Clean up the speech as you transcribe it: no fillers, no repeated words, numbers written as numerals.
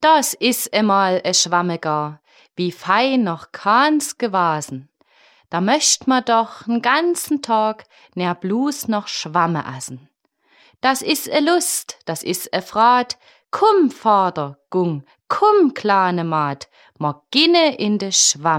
Das is emal e Schwamme gar, wie fein noch keins gewasen. Da möcht ma doch n ganzen Tag ner blus noch Schwamme essen. Das is e Lust, das is e Frat, kumm, Vater, Gung, kumm, kleine Maat, ma ginne in de Schwamm.